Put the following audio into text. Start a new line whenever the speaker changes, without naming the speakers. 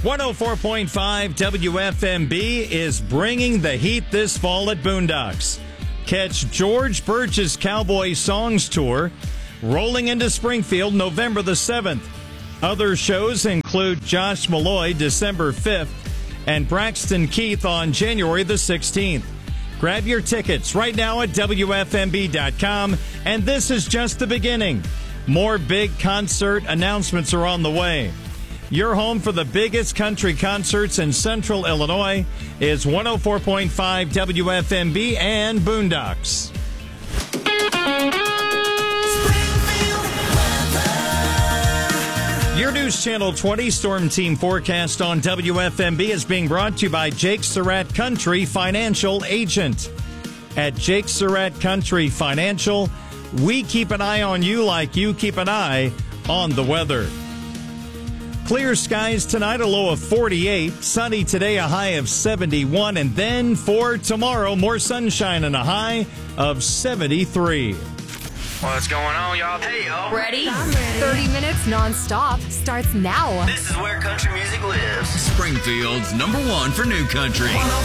104.5 WFMB is bringing the heat this fall at Boondocks. Catch George Birch's Cowboy Songs Tour rolling into Springfield November the 7th. Other shows include Josh Malloy December 5th and Braxton Keith on January the 16th. Grab your tickets right now at WFMB.com, and this is just the beginning. More big concert announcements are on the way. Your home for the biggest country concerts in Central Illinois is 104.5 WFMB and Boondocks. Your News Channel 20 Storm Team forecast on WFMB is being brought to you by Jake Surratt Country Financial Agent. At Jake Surratt Country Financial, we keep an eye on you like you keep an eye on the weather. Clear skies tonight, a low of 48. Sunny today, a high of 71. And then for tomorrow, more sunshine and a high of 73.
What's going on, y'all? Hey, y'all.
Ready? 30 minutes non-stop starts now.
This is where country music lives.
Springfield's #1 for new country.